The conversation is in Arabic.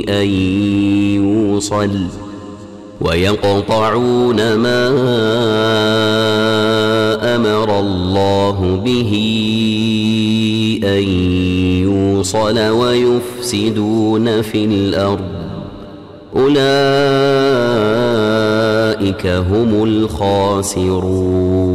أن يوصل ويقطعون ما أمر الله به أن يوصل ويفسدون في الأرض أولئك هم الخاسرون.